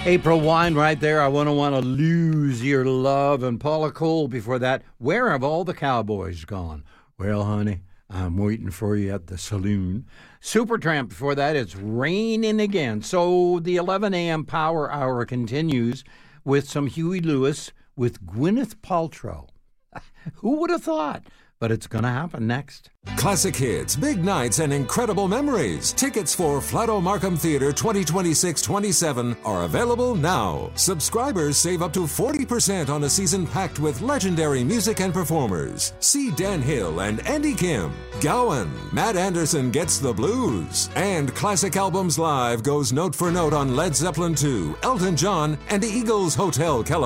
April Wine right there. I wouldn't want to lose your love. And Paula Cole before that. Where have all the cowboys gone? Well, honey, I'm waiting for you at the saloon. Supertramp before that. It's raining again. So the 11 a.m. Power Hour continues with some Huey Lewis with Gwyneth Paltrow. Who would have thought? But it's going to happen next. Classic hits, big nights, and incredible memories. Tickets for Flatto Markham Theatre 2026-27 are available now. Subscribers save up to 40% on a season packed with legendary music and performers. See Dan Hill and Andy Kim. Gowan, Matt Anderson Gets the Blues. And Classic Albums Live goes note for note on Led Zeppelin II, Elton John, and the Eagles Hotel California.